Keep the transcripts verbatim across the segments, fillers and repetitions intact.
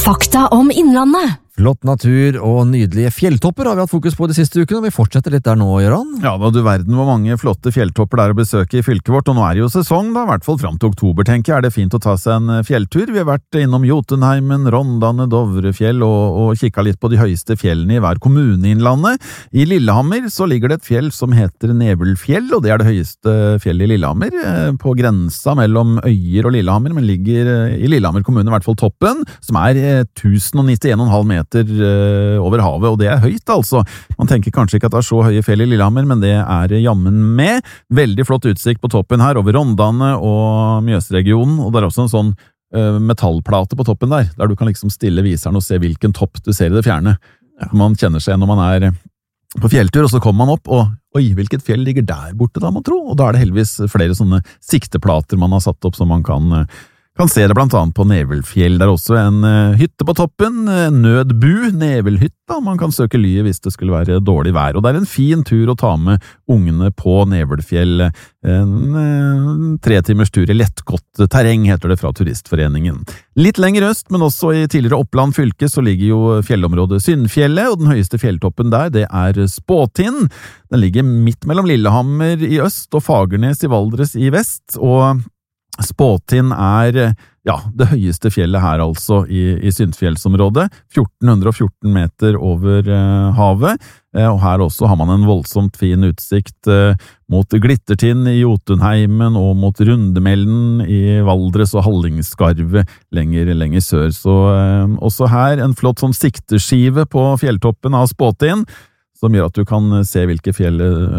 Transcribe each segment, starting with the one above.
Fakta om Innlandet. Flott natur og nydelige fjelltopper har vi hatt fokus på de siste ukene, og vi fortsetter litt der nå, Jøran. Ja, da du verden hvor mange flotte fjelltopper der å besøke i fylket vårt, og nå er det jo sesong, da, i hvert fall fram til oktober, tenker jeg, er det fint å ta seg en fjelltur. Vi har vært innom Jotunheimen, Rondane, Dovrefjell og, og kikket litt på de høyeste fjellene i hver kommune i Innlandet. I Lillehammer så ligger det et fjell som heter Nebelfjell, og det er det høyeste fjellet i Lillehammer, på grensa mellom Øyer og Lillehammer, men ligger i Lillehammer kommune, i hvert fall toppen, som er tusen nittien komma fem meter over havet, og det er høyt altså. Man tenker kanskje ikke at det er så høye fjell i Lillehammer, men det er jammen med. Veldig flott utsikt på toppen her, over Rondane og Mjøsregionen, og det er også en sånn uh, metallplate på toppen der, der du kan liksom stille viseren og se hvilken topp du ser i det fjerne. Man kjenner seg når man er på fjelltur, og så kommer man opp, og oi, hvilket fjell ligger der borte da, man tror, og da er det heldigvis flere sånne sikteplater man har satt opp, så man kan Kan se det blant annet på Nebelfjell. Det er også en uh, hytte på toppen, uh, nødbu, Nebelhytta. Man kan søke ly hvis det skulle være dårlig vær. Og det er en fin tur å ta med ungene på Nebelfjell. En uh, tre timers tur i lettgått terreng, heter det fra Turistforeningen. Litt lenger øst, men også i tidligere Oppland fylke, så ligger jo fjellområdet Syndfjellet, og den høyeste fjelltoppen der, det er Spåtind. Den ligger midt mellom Lillehammer i øst og Fagernes i Valdres i vest, og Spåtind er ja, det høyeste fjellet her altså i, i Syndfjellsområdet, fjorten hundre og fjorten meter over uh, havet, uh, og her også har man en voldsomt fin utsikt uh, mot Glittertind i Jotunheimen og mot Rundemellen i Valdres og Hallingskarvet lenger, lenger sør. Så uh, også her en flott sånn sikteskive på fjelltoppen av Spåtind, som gjør at du kan se hvilke fjell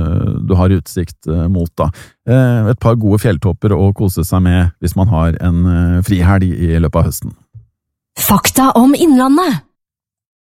du har utsikt mot da. Et par gode fjelltopper å kose seg med hvis man har en frihelg i løpet av høsten. Fakta om Innlandet.